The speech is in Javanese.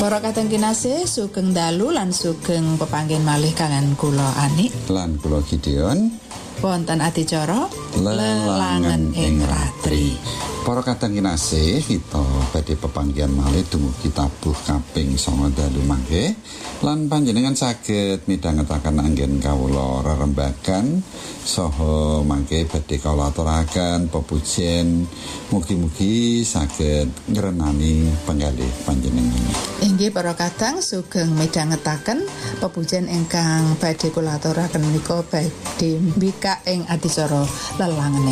Para kadang kinasih sugeng dalu lan sugeng pepanggen malih kangen kula Ani lan kula Gideon wonten adicara Lelangen ing Ratri. Para kadang kinasih kita badhe pepanggihan malih dumugi tabuh kaping 9 dalu mangke lan panjenengan saged midhangetaken anggen kawula rerembagan saha mangke badhe kawula aturaken pepujian mugi-mugi saged ngrenani penggalih panjenengan. Inggih para kadang sugeng midhangetaken pepujian ingkang badhe kula aturaken menika badhe mbikak ing adicara Lelangen